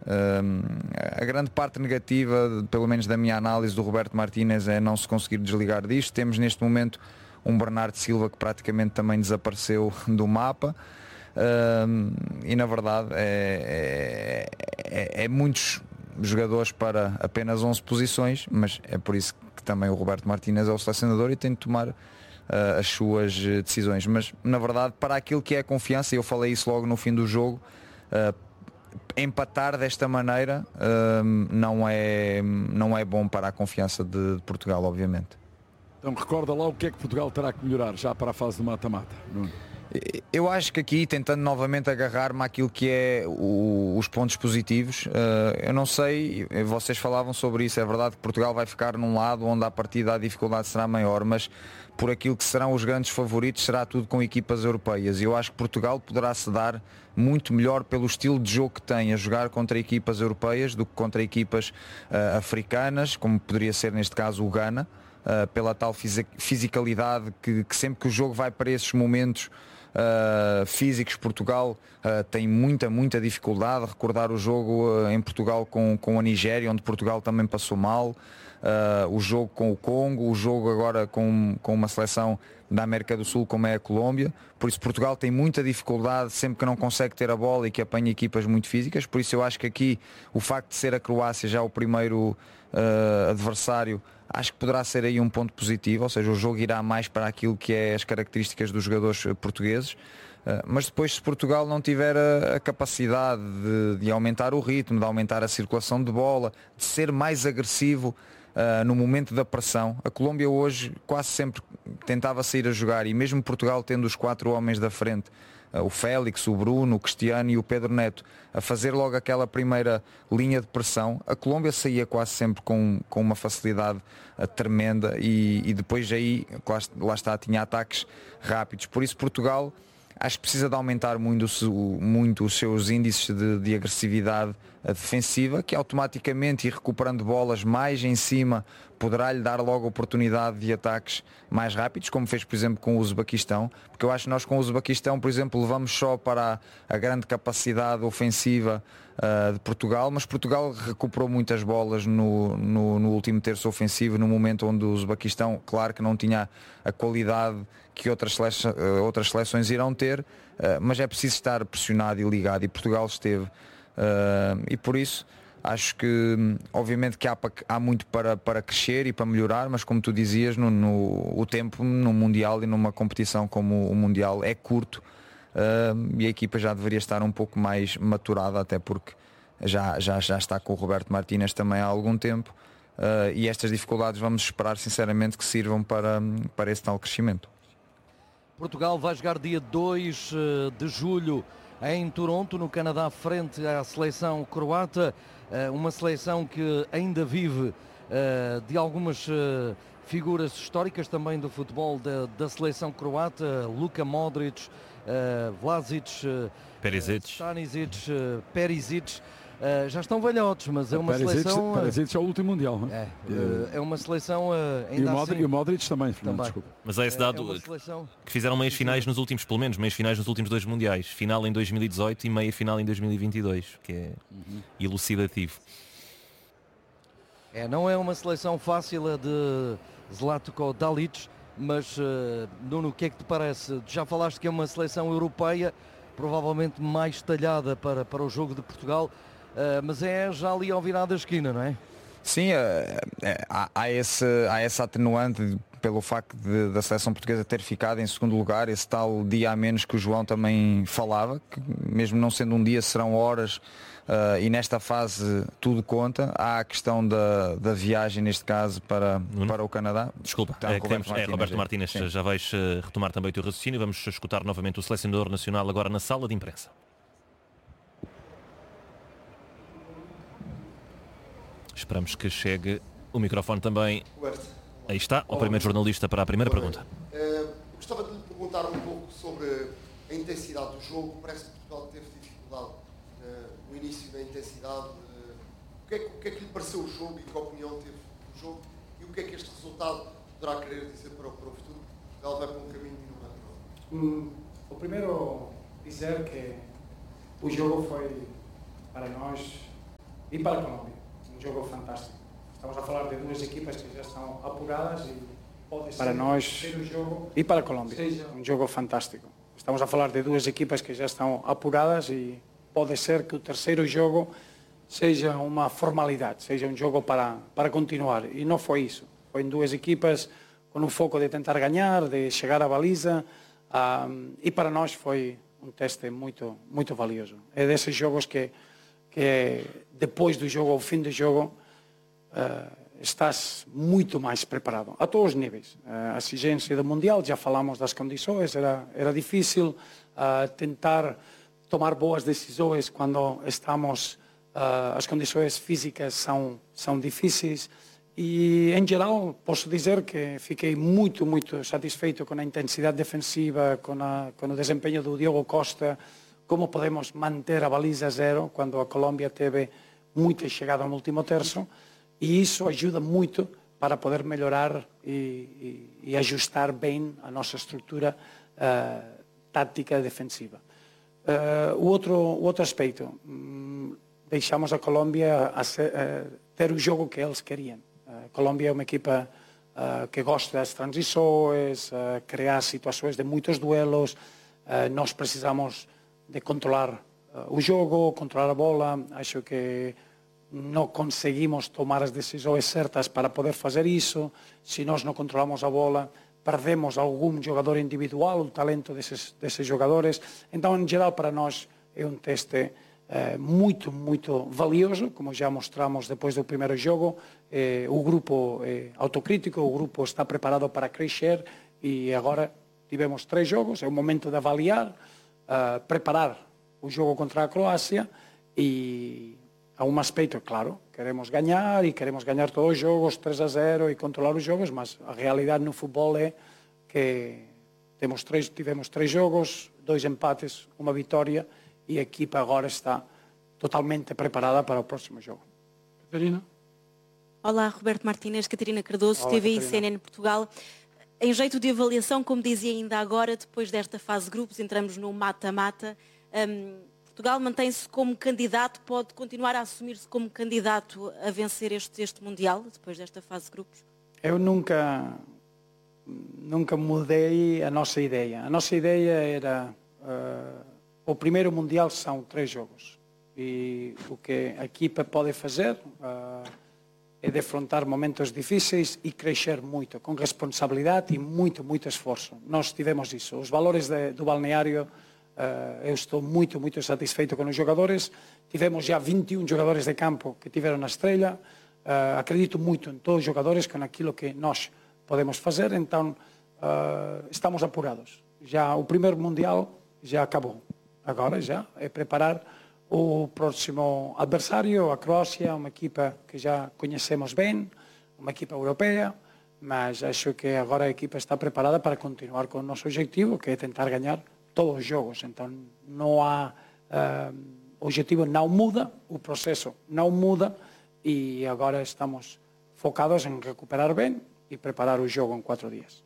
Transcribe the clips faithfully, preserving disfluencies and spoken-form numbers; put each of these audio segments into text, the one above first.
Um, a grande parte negativa, pelo menos da minha análise, do Roberto Martínez é não se conseguir desligar disto. Temos neste momento um Bernardo Silva que praticamente também desapareceu do mapa, um, e na verdade é, é, é muitos jogadores para apenas onze posições, mas é por isso que também o Roberto Martínez é o selecionador e tem de tomar uh, as suas decisões. Mas na verdade, para aquilo que é a confiança, e eu falei isso logo no fim do jogo, uh, empatar desta maneira uh, não, é, não é bom para a confiança de, de Portugal, obviamente. Então recorda lá o que é que Portugal terá que melhorar já para a fase de mata-mata. Nuno. Eu acho que aqui, tentando novamente agarrar-me àquilo que é o, os pontos positivos, uh, eu não sei, vocês falavam sobre isso, é verdade que Portugal vai ficar num lado onde à partida a dificuldade será maior, mas por aquilo que serão os grandes favoritos será tudo com equipas europeias, e eu acho que Portugal poderá se dar muito melhor pelo estilo de jogo que tem a jogar contra equipas europeias do que contra equipas uh, africanas, como poderia ser neste caso o Ghana, uh, pela tal fisicalidade que, que sempre que o jogo vai para esses momentos Uh, físicos, Portugal uh, tem muita, muita dificuldade. Recordar o jogo uh, em Portugal com, com a Nigéria, onde Portugal também passou mal, uh, o jogo com o Congo, o jogo agora com, com uma seleção da América do Sul como é a Colômbia. Por isso Portugal tem muita dificuldade sempre que não consegue ter a bola e que apanha equipas muito físicas. Por isso eu acho que aqui o facto de ser a Croácia já o primeiro uh, adversário, acho que poderá ser aí um ponto positivo, ou seja, o jogo irá mais para aquilo que é as características dos jogadores portugueses, mas depois, se Portugal não tiver a, a capacidade de, de aumentar o ritmo, de aumentar a circulação de bola, de ser mais agressivo uh, no momento da pressão, a Colômbia hoje quase sempre tentava sair a jogar, e mesmo Portugal tendo os quatro homens da frente, o Félix, o Bruno, o Cristiano e o Pedro Neto, a fazer logo aquela primeira linha de pressão, a Colômbia saía quase sempre com, com uma facilidade uh, tremenda, e, e depois aí, lá, lá está, tinha ataques rápidos. Por isso Portugal acho que precisa de aumentar muito, muito os seus índices de, de agressividade defensiva, que automaticamente, e recuperando bolas mais em cima, poderá-lhe dar logo oportunidade de ataques mais rápidos, como fez, por exemplo, com o Uzbequistão, porque eu acho que nós com o Uzbequistão, por exemplo, levamos só para a, a grande capacidade ofensiva uh, de Portugal, mas Portugal recuperou muitas bolas no, no, no último terço ofensivo, no momento onde o Uzbequistão, claro que não tinha a qualidade que outras, seleções, outras seleções irão ter, uh, mas é preciso estar pressionado e ligado, e Portugal esteve, uh, e por isso acho que obviamente que há, há muito para, para crescer e para melhorar, mas como tu dizias, no, no, o tempo no Mundial e numa competição como o Mundial é curto, uh, e a equipa já deveria estar um pouco mais maturada, até porque já, já, já está com o Roberto Martínez também há algum tempo, uh, e estas dificuldades vamos esperar sinceramente que sirvam para, para esse tal crescimento. Portugal vai jogar dia dois de julho em Toronto, no Canadá, frente à seleção croata, uma seleção que ainda vive de algumas figuras históricas também do futebol da, da seleção croata, Luka Modric, Vlasic, Perisic, Stanisic, Perisic. Uh, já estão velhotes, mas é uma Perisic, seleção... Perisic é o último Mundial. É, uh, é uma seleção uh, ainda e, o Modric, assim... e o Modric também, Fernando, desculpa. Mas é esse dado é seleção... que fizeram meias finais nos últimos, pelo menos, meias finais nos últimos dois Mundiais. Final em dois mil e dezoito e meia final em dois mil e vinte e dois, que é uhum. elucidativo. É, não é uma seleção fácil a de Zlatko Dalic, mas, uh, Nuno, o que é que te parece? Já falaste que é uma seleção europeia, provavelmente mais talhada para, para o jogo de Portugal, Uh, mas é já ali ao virar da esquina, não é? Sim, é, é, há, há, esse, há essa atenuante pelo facto de, da seleção portuguesa ter ficado em segundo lugar, esse tal dia a menos que o João também falava, que mesmo não sendo um dia serão horas, uh, e nesta fase tudo conta. Há a questão da, da viagem, neste caso, para, para o Canadá. Desculpa, então, é, Roberto, Martínez, é, Roberto Martínez, sim. Já vais uh, retomar também o teu raciocínio. Vamos escutar novamente o selecionador nacional agora na sala de imprensa. Esperamos que chegue o microfone também. Roberto. Aí está, o primeiro jornalista para a primeira Roberto. pergunta. Uh, gostava de lhe perguntar um pouco sobre a intensidade do jogo. Parece que Portugal teve dificuldade uh, no início da intensidade. Uh, o, que é que, o que é que lhe pareceu o jogo e que opinião teve o jogo? E o que é que este resultado poderá querer dizer para o, para o futuro? Portugal vai para um caminho e não vai para outro. Hum, o primeiro dizer que o jogo foi para nós e para a Colômbia. Um jogo fantástico. Estamos a falar de duas equipas que já estão apuradas e pode ser para nós o jogo e para a Colômbia. Seja um jogo fantástico. Estamos a falar de duas equipas que já estão apuradas e pode ser que o terceiro jogo seja uma formalidade, seja um jogo para, para continuar. E não foi isso. Foi em duas equipas com um foco de tentar ganhar, de chegar à baliza. Um, e para nós foi um teste muito, muito valioso. É desses jogos que, que depois do jogo, ao fim do jogo, uh, estás muito mais preparado, a todos os níveis. Uh, a exigência do Mundial, já falamos das condições, era, era difícil uh, tentar tomar boas decisões quando estamos, uh, as condições físicas são, são difíceis. E, em geral, posso dizer que fiquei muito, muito satisfeito com a intensidade defensiva, com, a, com o desempenho do Diogo Costa, como podemos manter a baliza zero quando a Colômbia teve muita chegada no último terço, e isso ajuda muito para poder melhorar e, e, e ajustar bem a nossa estrutura uh, tática defensiva. Uh, o, outro, o outro aspecto, um, deixamos a Colômbia a ser, uh, ter o jogo que eles queriam. A Colômbia é uma equipa uh, que gosta das transições, uh, criar situações de muitos duelos. Uh, nós precisamos de controlar uh, o jogo, controlar a bola. Acho que não conseguimos tomar as decisões certas para poder fazer isso. Se nós não controlamos a bola, perdemos algum jogador individual, o talento desses, desses jogadores. Então, em geral, para nós é um teste Eh, muito, muito valioso, como já mostramos depois do primeiro jogo. Eh, o grupo é autocrítico, o grupo está preparado para crescer e agora tivemos três jogos, é o momento de avaliar, uh, preparar o jogo contra a Croácia e há um aspecto, claro, queremos ganhar e queremos ganhar todos os jogos três a zero e controlar os jogos, mas a realidade no futebol é que temos três, tivemos três jogos, dois empates, uma vitória, e a equipa agora está totalmente preparada para o próximo jogo. Catarina? Olá, Roberto Martínez, Catarina Cardoso, Olá, T V I Catarina. C N N Portugal. Em jeito de avaliação, como dizia ainda agora, depois desta fase de grupos, entramos no mata-mata. Um, Portugal mantém-se como candidato, pode continuar a assumir-se como candidato a vencer este, este Mundial, depois desta fase de grupos? Eu nunca, nunca mudei a nossa ideia. A nossa ideia era... Uh, o primeiro Mundial são três jogos e o que a equipa pode fazer uh, é defrontar momentos difíceis e crescer muito, com responsabilidade e muito, muito esforço. Nós tivemos isso. Os valores de, do balneário, uh, eu estou muito, muito satisfeito com os jogadores. Tivemos já vinte e um jogadores de campo que tiveram a estrela. Uh, acredito muito em todos os jogadores com aquilo que nós podemos fazer, então uh, estamos apurados. Já o primeiro Mundial já acabou. Agora já é preparar o próximo adversário, a Croácia, uma equipa que já conhecemos bem, uma equipa europeia, mas acho que agora a equipa está preparada para continuar com o nosso objetivo, que é tentar ganhar todos os jogos. Então não há, uh, o objetivo não muda, o processo não muda e agora estamos focados em recuperar bem e preparar o jogo em quatro dias.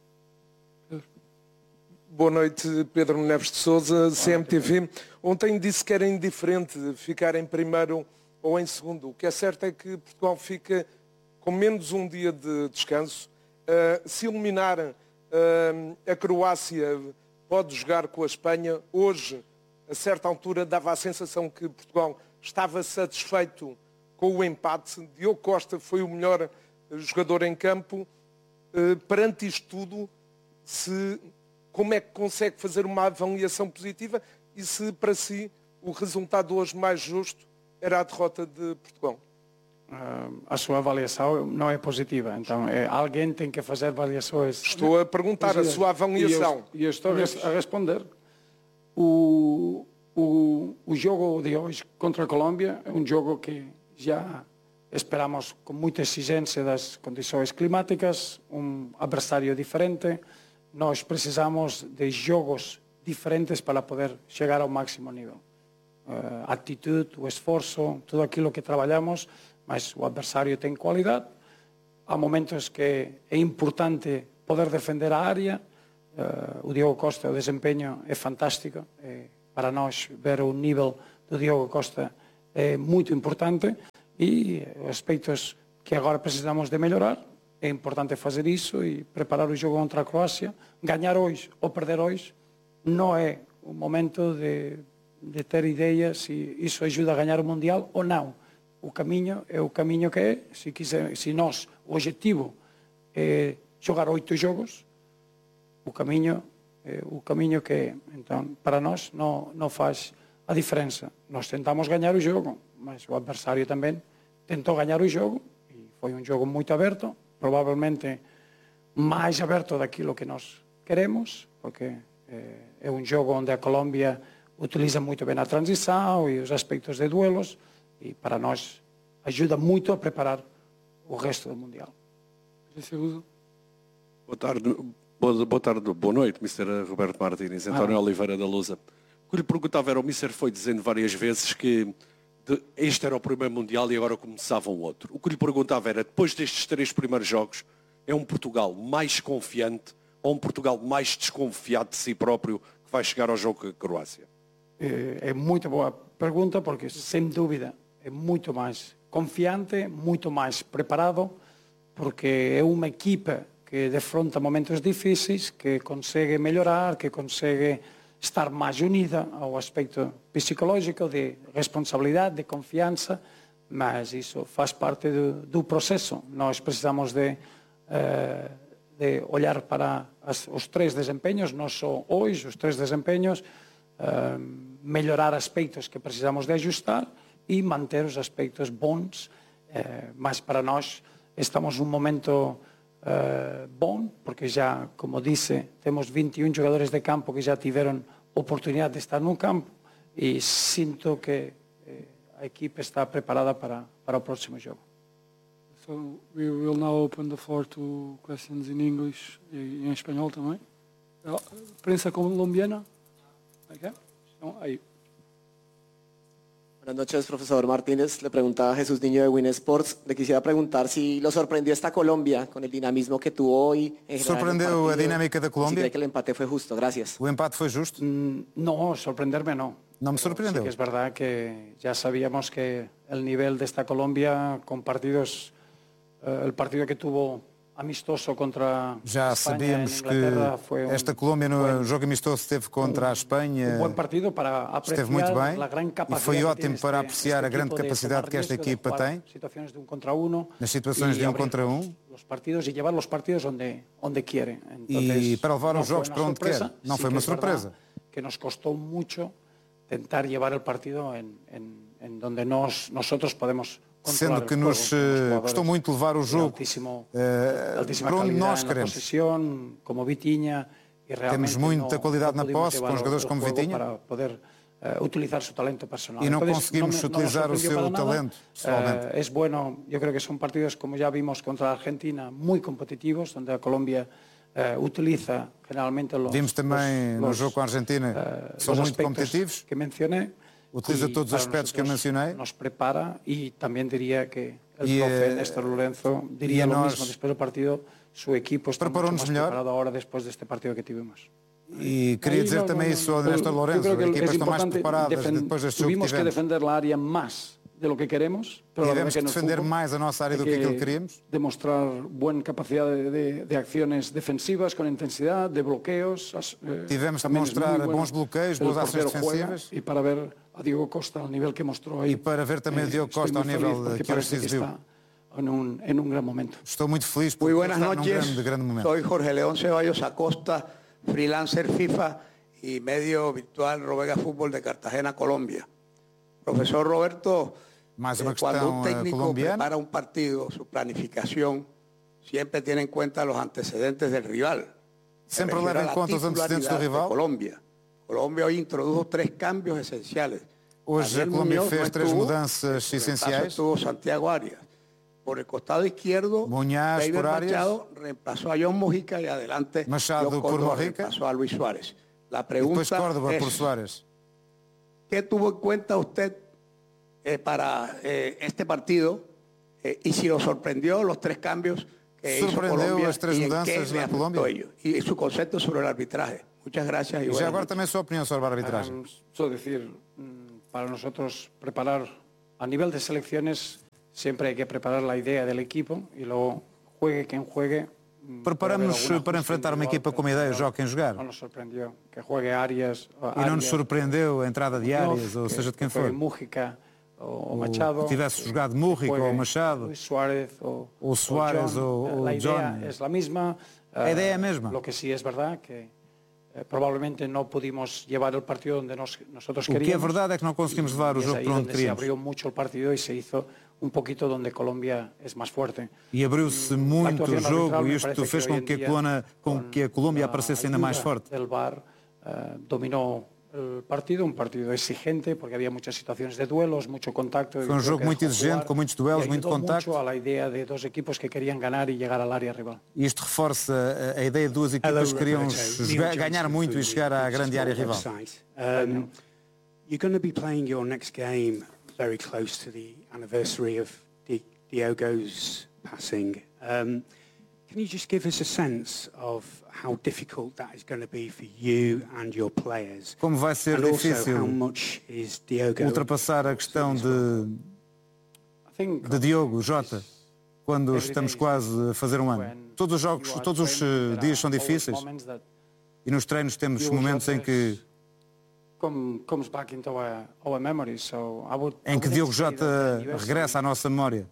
Boa noite, Pedro Neves de Sousa, C M T V. Ontem disse que era indiferente ficar em primeiro ou em segundo. O que é certo é que Portugal fica com menos um dia de descanso. Uh, se eliminar uh, a Croácia, pode jogar com a Espanha. Hoje, a certa altura, dava a sensação que Portugal estava satisfeito com o empate. Diogo Costa foi o melhor jogador em campo. Uh, perante isto tudo, se... como é que consegue fazer uma avaliação positiva e se para si o resultado hoje mais justo era a derrota de Portugal? Uh, a sua avaliação não é positiva, então é, alguém tem que fazer avaliações. Estou a perguntar a sua avaliação. E eu, eu estou a responder. O, o, o jogo de hoje contra a Colômbia é um jogo que já esperamos com muita exigência das condições climáticas, um adversário diferente. Nós precisamos de jogos diferentes para poder chegar ao máximo nível. Uh, a atitude, o esforço, tudo aquilo que trabalhamos, mas o adversário tem qualidade. Há momentos que é importante poder defender a área. Uh, o Diogo Costa, o desempenho é fantástico. É, para nós, ver o nível do Diogo Costa é muito importante. e aspectos que agora precisamos de melhorar. É importante fazer isso e preparar o jogo contra a Croácia. Ganhar hoje ou perder hoje não é o momento de, de ter ideia se isso ajuda a ganhar o Mundial ou não. O caminho é o caminho que é. Se, quiser, se nós, o objetivo é jogar oito jogos, o caminho é o caminho que é. Então, para nós não, não faz a diferença. Nós tentamos ganhar o jogo, mas o adversário também tentou ganhar o jogo e foi um jogo muito aberto, provavelmente mais aberto daquilo que nós queremos, porque é, é um jogo onde a Colômbia utiliza muito bem a transição e os aspectos de duelos, e para nós ajuda muito a preparar o resto do Mundial. Boa tarde, boa, boa tarde, boa noite, mister Roberto Martínez, António ah. Oliveira da Lusa. O que lhe perguntava era, o mister foi dizendo várias vezes que de, este era o primeiro Mundial e agora começava um outro. O que lhe perguntava era, depois destes três primeiros jogos, é um Portugal mais confiante ou um Portugal mais desconfiado de si próprio que vai chegar ao jogo com a Croácia? É, é muito boa pergunta, porque sem dúvida é muito mais confiante, muito mais preparado, porque é uma equipa que defronta momentos difíceis, que consegue melhorar, que consegue estar mais unida ao aspecto psicológico, de responsabilidade, de confiança, mas isso faz parte do, do processo. Nós precisamos de, uh, de olhar para as, os três desempenhos, não só hoje, os três desempenhos, uh, melhorar aspectos que precisamos de ajustar e manter os aspectos bons, uh, mas para nós estamos num momento uh, bom, porque já, como disse, temos vinte e um jogadores de campo que já tiveram oportunidade de estar no campo e sinto que uh, a equipe está preparada para, para o próximo jogo. So we will now open the floor to questions in English e em espanhol também. Prensa colombiana. Okay. No, ahí. Buenas noches, profesor Martínez. Le preguntaba a Jesús Niño de Win Sports. Le quisiera preguntar si lo sorprendió esta Colombia con el dinamismo que tuvo hoy. Surpreendeu a dinâmica da Colômbia? Si cree que el empate fue justo. Gracias. O empate foi justo? Mm, no, sorprenderme no. No me sorprendeu. Sí que es verdad que ya sabíamos que el nivel de esta Colombia con partidos, eh, el partido que tuvo amistoso contra Já Espanha sabíamos que um, esta Colômbia no buen, jogo amistoso esteve contra a Espanha, um bom partido para esteve muito bem e foi ótimo para apreciar a grande capacidade que esta equipa tem de um contra uno, nas situações de um contra um os partidos e levar os partidos onde onde querem. E para levar os jogos para onde quer. Não foi uma surpresa. Que nos custou muito tentar levar o partido em, em, em donde nós nosotros podemos. Sendo que nos custou muito levar o jogo uh, para onde nós queremos. Posición, como Vitinha, e temos muita no, qualidade na posse com jogadores como Vitinha para poder uh, utilizar seu talento personal. E não Entonces, conseguimos no, utilizar no o seu talento pessoalmente. Uh, es bueno, yo creo que son partidos, como ya vimos contra a Argentina, muy competitivos, donde a Colombia uh, utiliza generalmente los... Vimos também los, no jogo com a Argentina, uh, são muito competitivos. Que mencioné. Utiliza y todos os aspectos que eu mencionei. Nos prepara e também diria que o profe Néstor Lorenzo diria o mesmo depois do partido, su equipo está muito mais preparado agora depois deste partido que tivemos. E queria dizer também isso ao Néstor Lorenzo, as equipas estão mais preparadas depois deste jogo que tivemos. Tuvimos que defender a área mais de lo que queremos. Tivemos que defender mais a nossa área do que aquilo que queríamos. Demonstrar boa capacidade de, de acciones defensivas com intensidade, de bloqueos. Tivemos que demonstrar bons bloqueios, boas ações defensivas. E para ver a Diogo Costa ao nível que mostrou aí. E para ver também o Diogo Costa ao nível que hoje se exibiu. En un, en un gran momento. Estou muito feliz porque Muy buenas está noches. num grande, grande momento. Soy Jorge León Ceballos Acosta, freelancer FIFA y medio virtual Robega Fútbol de Cartagena, Colombia. Profesor Roberto, Mais uma eh, cuando un questão técnico colombiana. prepara un partido, su planificación siempre tiene en cuenta los antecedentes del rival. Sempre Me refiero leva a em la conta os antecedentes do titularidad de rival. Colombia. Colombia hoy introdujo tres cambios esenciales. Hoje a Daniel Colômbia Muñoz fez no três estuvo, mudanças por el caso essenciais. estuvo Santiago Arias. Por el costado izquierdo, Muñoz David por Arias. Machado reemplazó a John Mojica y adelante Machado John por Córdoba Mojica. reemplazó a Luis Suárez. La E depois pregunta Córdoba es, por Suárez. ¿qué tuvo en cuenta usted eh, para eh, este partido eh, y si lo sorprendió los tres cambios que hizo Surpreendeu Colombia as três y en qué mudanças le na afectó Colômbia? ello? Y su concepto sobre el arbitraje. Muchas gracias. Y E já buenas agora noches. também a sua opinião sobre a arbitragem. Um, só decir, para nosotros preparar a nivel de selecciones siempre hay que preparar la idea del equipo y luego juegue quien juegue. Preparamos para enfrentar uma equipa com uma ideia, jogue quem jogar. Não nos surpreendeu que juegue Arias. E não nos surpreendeu a entrada de Arias, ou seja de quem for. Mújica ou Machado. Que tivesse jogado Mújica ou Machado. Suárez ou, ou Suárez ou, ou John. A ideia é a mesma. A ideia é a mesma. Lo que sí es verdad que eh, probablemente no pudimos llevar el partido donde nos, nosotros queríamos. O que é verdade é que não conseguimos levar o jogo para onde queríamos. Se abriu muito o partido e se hizo um poquito onde Colômbia é mais forte. E abriu-se muito o jogo e isto fez com que a, Colômbia, com que a Colômbia aparecesse ainda mais forte. O V A R uh, dominou o partido, um partido exigente, porque havia muitas situações de duelos, muito contacto. Foi um jogo muito exigente, com muitos duelos, muito contacto. A ideia de dois equipos que queriam ganhar e chegar à área rival. Isto reforça a, a ideia de duas equipas que queriam jogar, ganhar muito e chegar à grande área rival. Um, you're going to be playing your next game very close to the anniversary of Di Diogo's passing. Um, can you just give us a sense of how difficult that is going to be for you and your players? Como vai ser and difícil how much is Diogo ultrapassar a questão de, de Diogo Jota quando estamos quase a fazer um ano? Todos os jogos, todos os dias são difíceis e nos treinos temos momentos em que em que Diogo Jota regressa à nossa memória.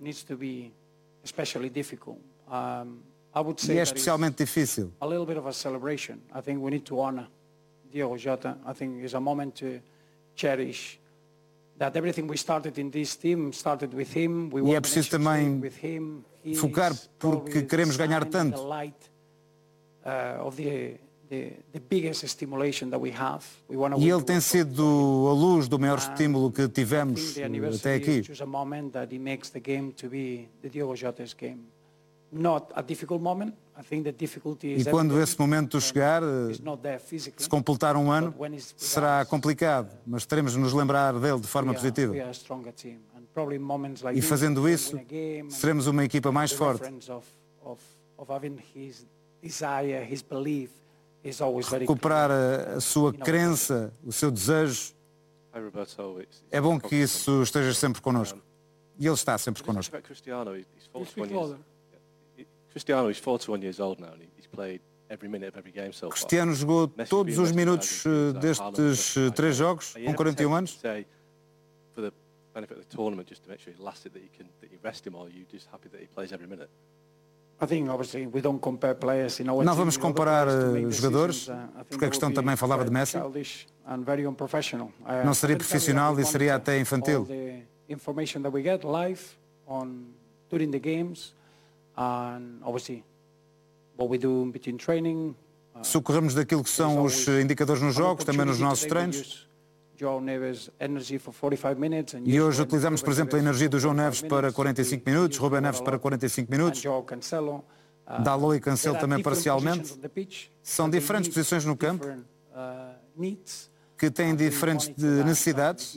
E é especialmente difícil. A little bit of a celebration. I think we need to honor Diogo Jota. I think it's a moment to cherish that everything we started in this team started with him. We e é preciso também focar porque queremos ganhar tanto. E ele tem sido a luz do maior estímulo que tivemos até aqui. E quando esse momento chegar, se completar um ano, será complicado, mas teremos de nos lembrar dele de forma positiva. E fazendo isso, seremos uma equipa mais forte. Recuperar a, a sua crença, o seu desejo. É bom que isso esteja sempre connosco. E ele está sempre connosco. Cristiano is forty-one years old now and he's played every minute of every game so far. Cristiano jogou todos os minutos destes três jogos com quarenta e um anos. For the benefit of the tournament, just to make sure he lasted, that you can that you rest him, or you just happy that he plays every minute. Não vamos comparar jogadores, porque a questão também falava de Messi. Não seria profissional e seria até infantil. Socorremos daquilo que são os indicadores nos jogos, também nos nossos treinos. E hoje utilizamos, por exemplo, a energia do João Neves para quarenta e cinco minutos, Rubén Neves para quarenta e cinco minutos, Dalot e Cancelo também parcialmente. São diferentes posições no campo que têm diferentes necessidades.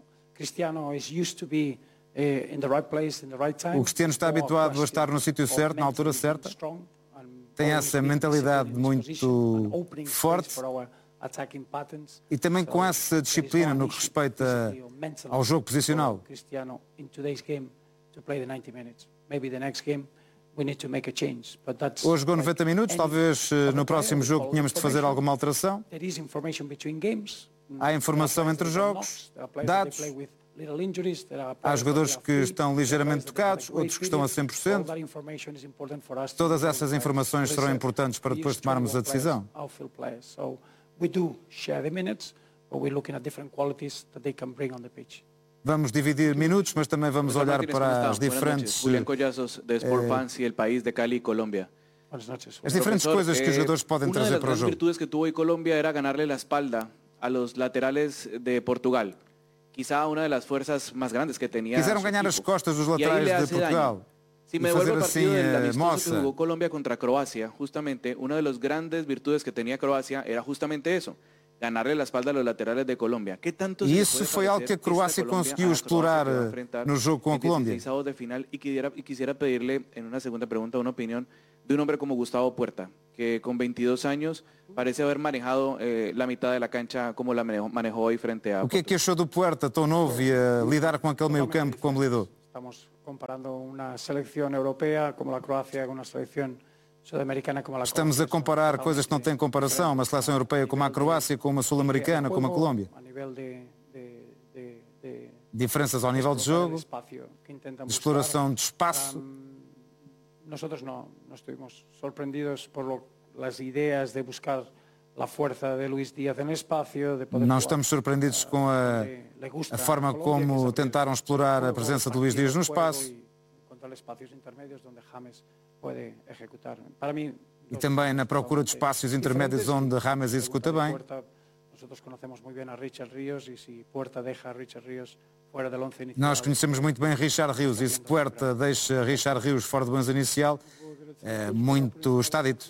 O Cristiano está habituado a estar no sítio certo, na altura certa. Tem essa mentalidade muito forte e também com essa disciplina no que respeita ao jogo posicional. Hoje jogou noventa minutos, talvez no próximo jogo tenhamos de fazer alguma alteração. Há informação entre jogos, dados. Há jogadores que estão ligeiramente tocados, outros que estão a cem por cento. Todas essas informações serão importantes para depois tomarmos a decisão. Vamos dividir minutos, mas também vamos olhar para as diferentes as diferentes coisas que os jogadores podem trazer para o jogo. Uma das virtudes que tuvo Colômbia era ganarle a espalda a los laterales de Portugal. Quizá uma das forças mais grandes que tinha. Quiseram ganhar as costas dos laterais de Portugal. Si me devuelvo al partido del amistoso que jugó Colombia contra Croacia, justamente una de las grandes virtudes que tenía Croacia era justamente eso, ganarle la espalda a los laterales de Colômbia. Que tanto e isso foi algo que a Croácia conseguiu explorar no jogo com a Colômbia. De final y quisiera, y quisiera pedirle en una segunda pregunta una opinión de un hombre como Gustavo Puerta, que con veintidós años parece haber manejado eh, la mitad de la cancha como la manejó, manejó hoy frente a... O que é que achou do Puerta, tão novo, e a lidar com aquele meio campo como lidou? comparando uma seleção europeia como a Croácia com uma seleção sul-americana como a Colômbia. Estamos a comparar coisas que não têm comparação, uma seleção europeia como a Croácia, com uma sul-americana como a Colômbia. A nível de, de, de, de diferenças ao nível de jogo, de exploração de espaço. Nós não, não estivemos surpreendidos por lo, as ideias de buscar a força de Luís Díaz no espaço. Não estamos surpreendidos com a, a forma como tentaram explorar a presença de Luís Díaz no espaço. E também na procura de espaços intermédios onde James executa bem. Nós conhecemos muito bem a Richard Ríos e se Puerta deixa a Richard Ríos fora do once inicial. Nós conhecemos muito bem Richard Ríos e se Puerta deixa Richard Ríos fora do onze inicial, é, muito está dito.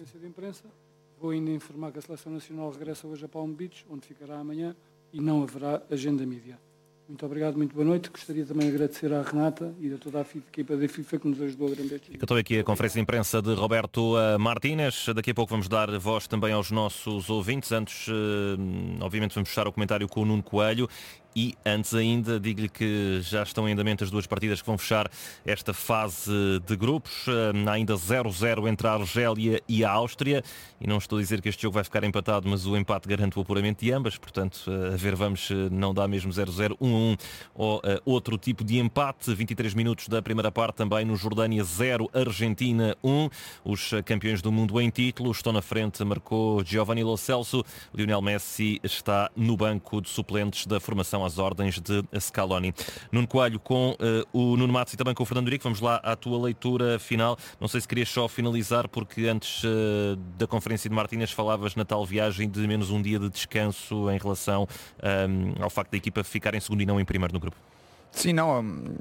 Vou ainda informar que a Seleção Nacional regressa hoje a Palm Beach, onde ficará amanhã, e não haverá agenda mídia. Muito obrigado, muito boa noite. Gostaria também de agradecer à Renata e a toda a equipa da FIFA que nos ajudou durante este dia. Fica aqui a conferência de imprensa de Roberto Martínez. Daqui a pouco vamos dar voz também aos nossos ouvintes. Antes, obviamente, vamos fechar o comentário com o Nuno Coelho. E antes ainda, digo-lhe que já estão em andamento as duas partidas que vão fechar esta fase de grupos. Há ainda zero a zero entre a Argélia e a Áustria. E não estou a dizer que este jogo vai ficar empatado, mas o empate garante o apuramento de ambas. Portanto, a ver, vamos, não dá mesmo zero a zero, um a um ou outro tipo de empate. vinte e três minutos da primeira parte também no Jordânia zero, Argentina um. Os campeões do mundo em título estão na frente, marcou Giovanni Lo Celso. Lionel Messi está no banco de suplentes da formação às ordens de Scaloni. Nuno Coelho com uh, o Nuno Matos e também com o Fernando Henrique. Vamos lá à tua leitura final. Não sei se querias só finalizar, porque antes uh, da conferência de Martínez falavas na tal viagem de menos um dia de descanso em relação um, ao facto da equipa ficar em segundo e não em primeiro no grupo. Sim, não,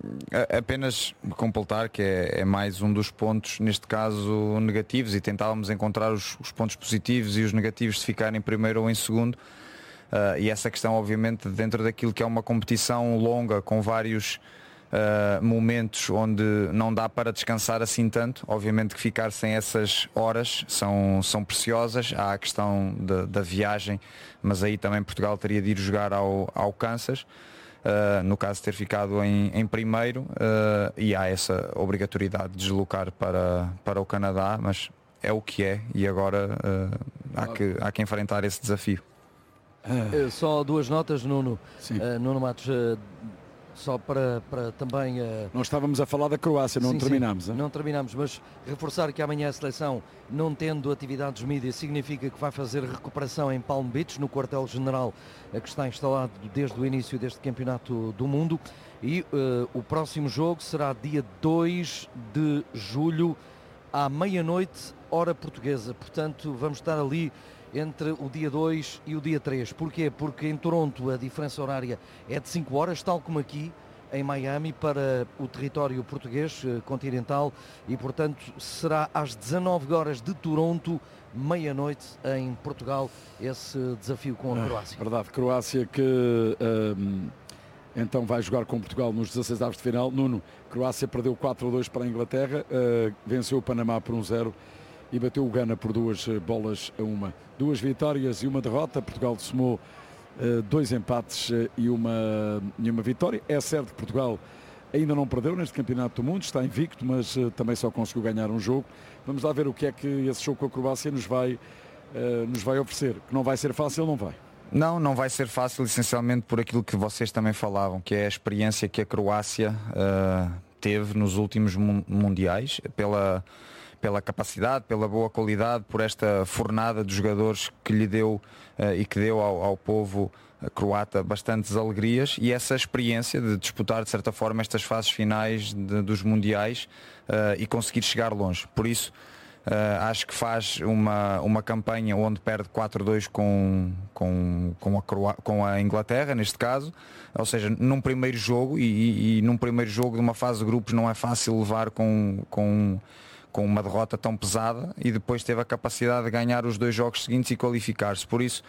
apenas completar que é, é mais um dos pontos, neste caso, negativos, e tentávamos encontrar os, os pontos positivos e os negativos de ficar em primeiro ou em segundo. Uh, e essa questão, obviamente, dentro daquilo que é uma competição longa, com vários uh, momentos onde não dá para descansar assim tanto, obviamente que ficar sem essas horas são, são preciosas. Há a questão de, da viagem, mas aí também Portugal teria de ir jogar ao, ao Kansas, uh, no caso de ter ficado em, em primeiro, uh, e há essa obrigatoriedade de deslocar para, para o Canadá, mas é o que é, e agora uh, há, que, há que enfrentar esse desafio. Uh, só duas notas, Nuno. Uh, Nuno Matos, uh, só para, para também... Uh... Nós estávamos a falar da Croácia, não sim, terminámos. Sim, não terminamos, mas reforçar que amanhã a seleção, não tendo atividades mídia, significa que vai fazer recuperação em Palm Beach, no quartel-general que está instalado desde o início deste campeonato do mundo. E uh, o próximo jogo será dia dois de julho, à meia-noite, hora portuguesa. Portanto, vamos estar ali entre o dia dois e o dia três. Porquê? Porque em Toronto a diferença horária é de cinco horas, tal como aqui em Miami, para o território português continental, e portanto será às dezanove horas de Toronto, meia-noite em Portugal, esse desafio com a Croácia. É, verdade, Croácia que um, então vai jogar com Portugal nos dezasseis avos de final. Nuno, Croácia perdeu quatro a dois para a Inglaterra, uh, venceu o Panamá por um zero e bateu o Gana por duas bolas a uma. Duas vitórias e uma derrota. Portugal somou uh, dois empates uh, e, uma, e uma vitória. É certo que Portugal ainda não perdeu neste Campeonato do Mundo, está invicto, mas uh, também só conseguiu ganhar um jogo. Vamos lá ver o que é que esse jogo com a Croácia nos vai, uh, nos vai oferecer. Que não vai ser fácil, não vai. Não, não vai ser fácil, essencialmente por aquilo que vocês também falavam, que é a experiência que a Croácia uh, teve nos últimos mundiais, pela... pela capacidade, pela boa qualidade, por esta fornada de jogadores que lhe deu uh, e que deu ao, ao povo croata bastantes alegrias, e essa experiência de disputar de certa forma estas fases finais de, dos mundiais uh, e conseguir chegar longe. Por isso uh, acho que faz uma, uma campanha onde perde quatro a dois com, com, com, a Croá- com a Inglaterra, neste caso, ou seja, num primeiro jogo, e, e, e num primeiro jogo de uma fase de grupos não é fácil levar com, com com uma derrota tão pesada, e depois teve a capacidade de ganhar os dois jogos seguintes e qualificar-se. Por isso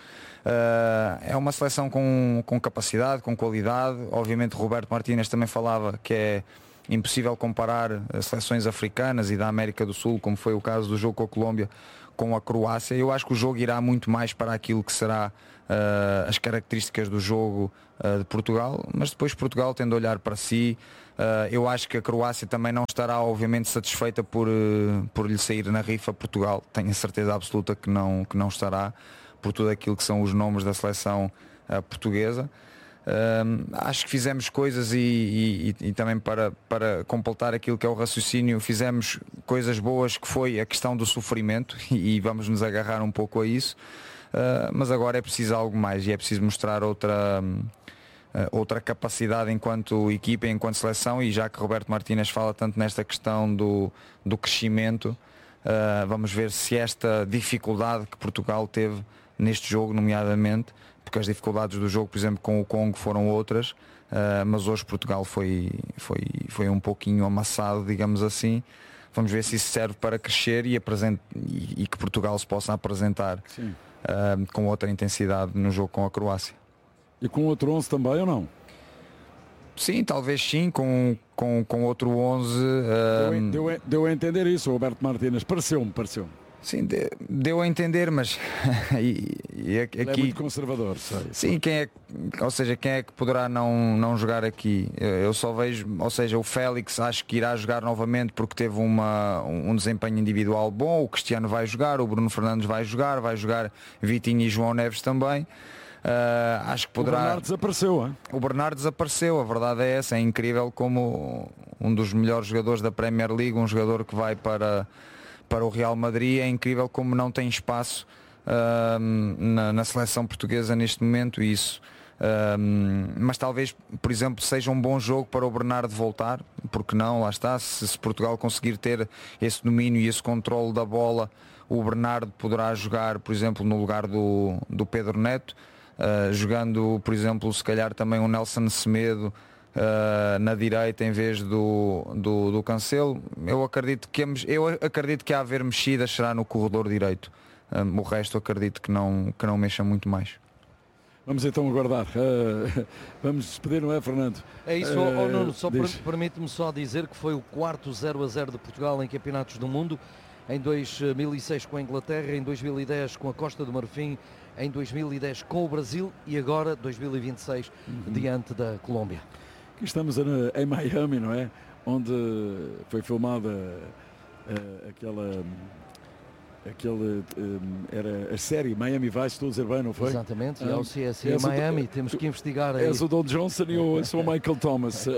uh, é uma seleção com, com capacidade, com qualidade. Obviamente Roberto Martínez também falava que é impossível comparar as seleções africanas e da América do Sul, como foi o caso do jogo com a Colômbia, com a Croácia. Eu acho que o jogo irá muito mais para aquilo que será uh, as características do jogo uh, de Portugal, mas depois Portugal tende a olhar para si. Uh, eu acho que a Croácia também não estará obviamente satisfeita por, uh, por lhe sair na rifa Portugal. Tenho a certeza absoluta que não, que não estará, por tudo aquilo que são os nomes da seleção uh, portuguesa. Uh, acho que fizemos coisas e, e, e também para, para completar aquilo que é o raciocínio, fizemos coisas boas, que foi a questão do sofrimento, e, e vamos nos agarrar um pouco a isso. Uh, mas agora é preciso algo mais e é preciso mostrar outra... outra capacidade enquanto equipa, enquanto seleção, e já que Roberto Martínez fala tanto nesta questão do, do crescimento, uh, vamos ver se esta dificuldade que Portugal teve neste jogo, nomeadamente, porque as dificuldades do jogo, por exemplo, com o Congo foram outras, uh, mas hoje Portugal foi, foi, foi um pouquinho amassado, digamos assim. Vamos ver se isso serve para crescer e, apresent... e, e que Portugal se possa apresentar uh, com outra intensidade no jogo com a Croácia. E com outro onze também ou não? Sim, talvez sim, com, com, com outro onze. Um... Deu, deu, deu a entender isso, o Roberto Martínez. Pareceu-me, pareceu-me. Sim, de, deu a entender, mas e, e aqui... Ele é muito conservador, sei. Sim, quem é, ou seja, quem é que poderá não, não jogar aqui? Eu só vejo, ou seja, o Félix acho que irá jogar novamente porque teve uma, um desempenho individual bom, o Cristiano vai jogar, o Bruno Fernandes vai jogar, vai jogar Vitinho e João Neves também. Uh, acho que poderá... O Bernardo desapareceu, hein? O Bernardo desapareceu, a verdade é essa. É incrível como um dos melhores jogadores da Premier League, um jogador que vai para, para o Real Madrid, é incrível como não tem espaço uh, na, na seleção portuguesa neste momento. Isso, uh, mas talvez, por exemplo, seja um bom jogo para o Bernardo voltar, porque não, lá está, se, se Portugal conseguir ter esse domínio e esse controle da bola, o Bernardo poderá jogar, por exemplo, no lugar do, do Pedro Neto. Uh, jogando, por exemplo, se calhar também o Nelson Semedo uh, na direita em vez do, do, do Cancelo. Eu acredito que eu acredito que a haver mexidas será no corredor direito. Um, o resto acredito que não, que não mexa muito mais. Vamos então aguardar. Uh, vamos despedir, não é, Fernando? É isso, uh, oh, Nuno, só diz... permite-me só dizer que foi o quarto zero a zero de Portugal em campeonatos do mundo. Em dois mil e seis com a Inglaterra, em dois mil e dez com a Costa do Marfim, em dois mil e dez com o Brasil e agora dois mil e vinte e seis uhum. diante da Colômbia. Aqui estamos em Miami, não é? Onde foi filmada uh, aquela... Aquele, um, era a série Miami Vice, estou a dizer bem, não foi? Exatamente, e ao C S I Miami, o, temos que investigar aí. És o Don Johnson e eu sou o Michael Thomas.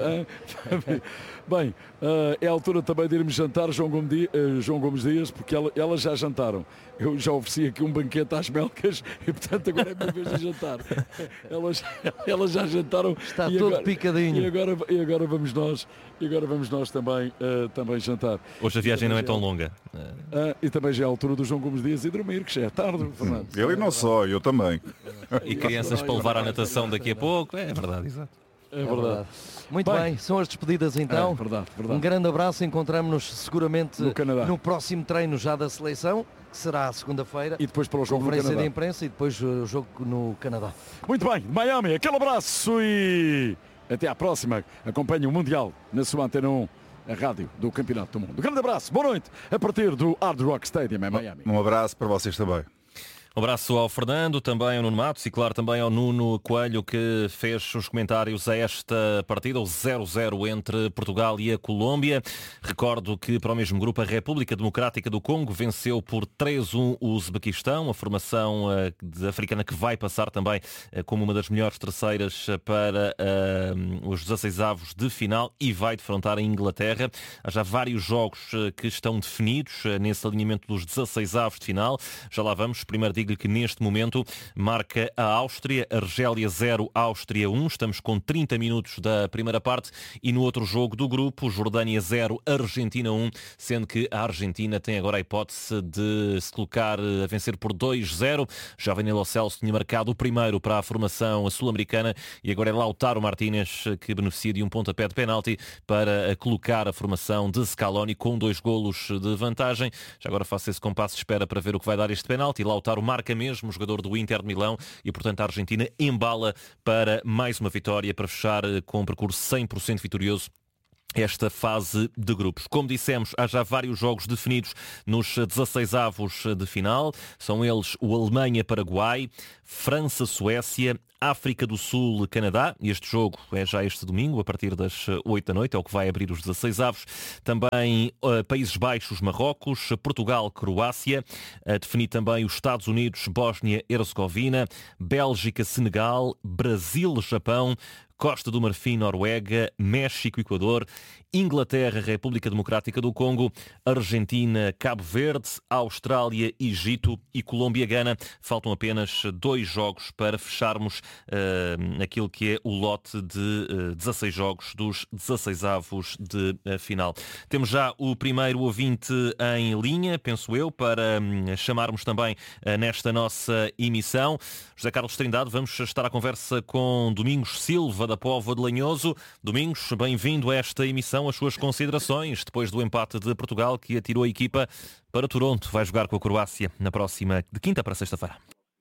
Bem, uh, é a altura também de irmos jantar, João Gomes Dias, uh, João Gomes Dias porque ela, elas já jantaram. Eu já ofereci aqui um banquete às melcas e portanto agora é a minha vez de jantar. Elas, elas já jantaram. Está todo agora, picadinho. E agora, e agora vamos nós, e agora vamos nós também, uh, também jantar. Hoje a viagem não é tão longa. Uh, e também já é a altura do João Gomes Dias e dormir, que já é tarde, Fernando. Ele não só, eu também. E crianças para levar à natação daqui a pouco, é verdade, exato. É verdade. Muito bem. bem, são as despedidas então. É, verdade, verdade. Um grande abraço, encontramos-nos seguramente no, Canadá. no próximo treino já da seleção, que será segunda-feira. E depois para o jogo no Canadá. Conferência de imprensa e depois o jogo no Canadá. Muito bem, Miami, aquele abraço e até à próxima. Acompanhe o Mundial na sua Antena um, a rádio do Campeonato do Mundo. Um grande abraço, boa noite, a partir do Hard Rock Stadium em Miami. Um abraço para vocês também. Um abraço ao Fernando, também ao Nuno Matos e, claro, também ao Nuno Coelho, que fez os comentários a esta partida, o zero a zero entre Portugal e a Colômbia. Recordo que, para o mesmo grupo, a República Democrática do Congo venceu por três a um o Uzbequistão, a formação uh, africana que vai passar também uh, como uma das melhores terceiras para uh, os dezasseis avos de final e vai defrontar a Inglaterra. Há já vários jogos uh, que estão definidos uh, nesse alinhamento dos dezasseis avos de final. Já lá vamos. Primeiro digo que neste momento marca a Áustria, Argélia zero, Áustria um. Estamos com trinta minutos da primeira parte e no outro jogo do grupo, Jordânia zero, Argentina um, sendo que a Argentina tem agora a hipótese de se colocar a vencer por dois a zero. Jovenel Lo Celso tinha marcado o primeiro para a formação sul-americana e agora é Lautaro Martínez que beneficia de um pontapé de penalti para colocar a formação de Scaloni com dois golos de vantagem. Já agora faço esse compasso de espera para ver o que vai dar este penalti. Lautaro marca mesmo, o jogador do Inter de Milão, e portanto a Argentina embala para mais uma vitória, para fechar com um percurso cem por cento vitorioso esta fase de grupos. Como dissemos, há já vários jogos definidos nos dezasseis-avos de final. São eles o Alemanha-Paraguai, França-Suécia, África do Sul, Canadá. Este jogo é já este domingo, a partir das oito da noite, é o que vai abrir os dezasseis-avos. Também uh, Países Baixos, Marrocos, Portugal, Croácia. Uh, definido também os Estados Unidos, Bósnia, Herzegovina, Bélgica, Senegal, Brasil, Japão, Costa do Marfim, Noruega, México, Equador, Inglaterra, República Democrática do Congo, Argentina, Cabo Verde, Austrália, Egito e Colômbia, Gana. Faltam apenas dois jogos para fecharmos uh, aquilo que é o lote de uh, dezasseis jogos dos dezasseis-avos de uh, final. Temos já o primeiro ouvinte em linha, penso eu, para um, chamarmos também uh, nesta nossa emissão. José Carlos Trindade, vamos estar à conversa com Domingos Silva, da Póvoa de Lanhoso. Domingos, bem-vindo a esta emissão. As suas considerações depois do empate de Portugal, que atirou a equipa para Toronto. Vai jogar com a Croácia na próxima, de quinta para sexta-feira.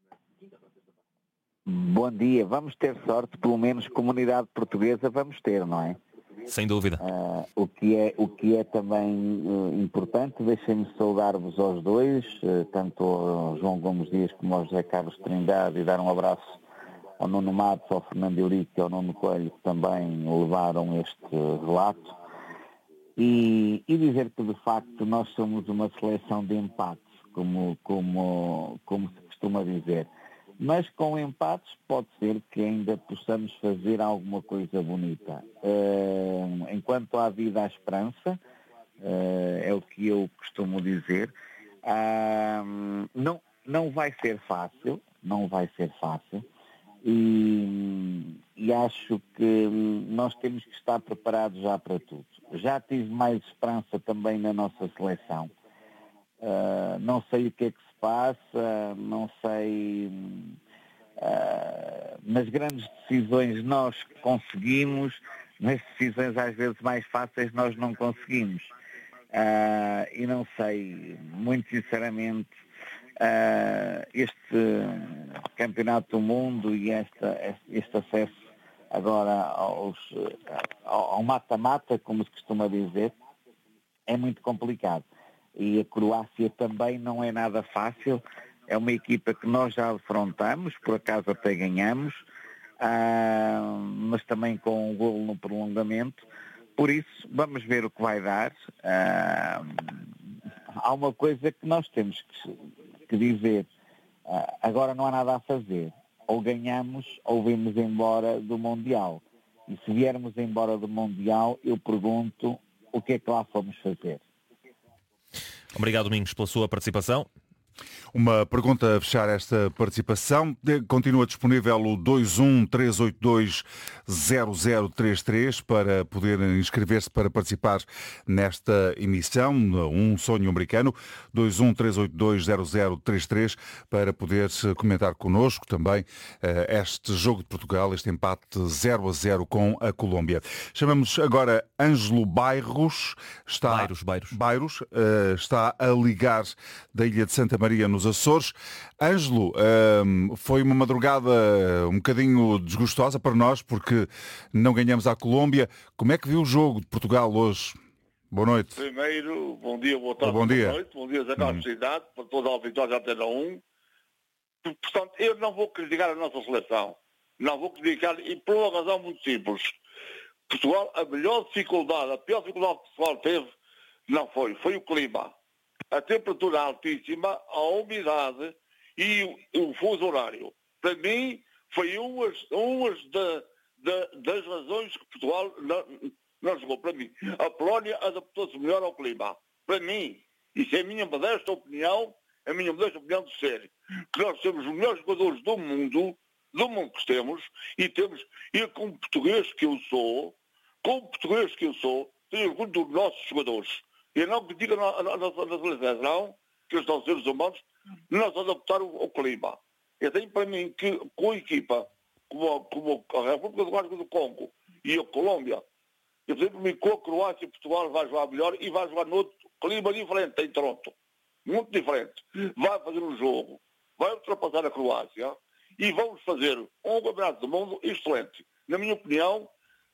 Bom dia. Vamos ter sorte, pelo menos comunidade portuguesa vamos ter, não é? Sem dúvida. Uh, o, que é, o que é também uh, importante, deixem-me saudar-vos aos dois, uh, tanto ao João Gomes Dias como ao José Carlos Trindade, e dar um abraço ao Nuno Matos, ao Fernando Eurico e ao Nuno Coelho, que também levaram este relato, e, e dizer que, de facto, nós somos uma seleção de empates, como, como, como se costuma dizer. Mas com empates pode ser que ainda possamos fazer alguma coisa bonita. Uh, enquanto há vida, há esperança, uh, é o que eu costumo dizer. Uh, não, não vai ser fácil, não vai ser fácil. E, e acho que nós temos que estar preparados já para tudo. Já tive mais esperança também na nossa seleção. Uh, não sei o que é que se passa, não sei... Uh, nas grandes decisões nós conseguimos, nas decisões às vezes mais fáceis nós não conseguimos. Uh, e não sei, muito sinceramente, Uh, este campeonato do mundo e esta, este acesso agora aos, ao mata-mata, como se costuma dizer, é muito complicado. E a Croácia também não é nada fácil. É uma equipa que nós já afrontamos, por acaso até ganhamos, uh, mas também com um golo no prolongamento. Por isso, vamos ver o que vai dar. Uh, há uma coisa que nós temos que que dizer, uh, agora não há nada a fazer, ou ganhamos ou vamos embora do Mundial. E se viermos embora do Mundial, eu pergunto o que é que lá fomos fazer. Obrigado, Domingos, pela sua participação. Uma pergunta a fechar esta participação. Continua disponível o dois um três oito dois zero zero três três para poder inscrever-se para participar nesta emissão, Um Sonho Americano. dois um três oito dois zero zero três três para poder comentar connosco também este jogo de Portugal, este empate zero a zero com a Colômbia. Chamamos agora Ângelo Bairros. Está, Bairros, Bairros. Bairros está a ligar da Ilha de Santa Maria, nos Açores. Ângelo, um, foi uma madrugada um bocadinho desgostosa para nós porque não ganhamos à Colômbia. Como é que viu o jogo de Portugal hoje? Boa noite. Primeiro, bom dia, boa tarde, bom boa dia. noite. Bom dia, Zé Carlos Cidade, para toda a auditória da Antena um. Portanto, eu não vou criticar a nossa seleção. Não vou criticar, e por uma razão muito simples. Portugal, a melhor dificuldade, a pior dificuldade que Portugal teve, não foi, foi o clima. A temperatura altíssima, a umidade e o, o fuso horário. Para mim, foi umas, umas de, de, das razões que Portugal não, não jogou. Para mim, a Polónia adaptou-se melhor ao clima. Para mim, isso é a minha modesta opinião, a minha modesta opinião de ser, que nós temos os melhores jogadores do mundo, do mundo que temos, e temos, e como português que eu sou, como português que eu sou, tenho orgulho dos nossos jogadores. Eu não critico a nossa seleção, que eles são seres humanos, não se adaptar ao clima. Eu tenho para mim que com a equipa, como, como a República Democrática do Congo e a Colômbia, eu tenho para mim que com a Croácia e Portugal vai jogar melhor e vai jogar noutro clima diferente, em Toronto. Muito diferente. Vai fazer um jogo, vai ultrapassar a Croácia e vamos fazer um campeonato do mundo excelente. Na minha opinião,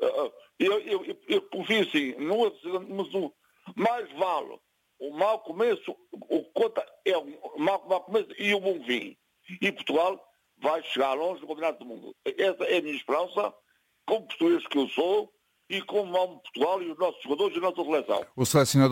Eu, eu, eu, eu confio assim, não, mas o mais vale o mau começo, o que conta é o mau, mau começo e o bom fim. E Portugal vai chegar longe do Campeonato do Mundo. Essa é a minha esperança, como português que eu sou, e como amo Portugal e os nossos jogadores e a nossa seleção. O selecionador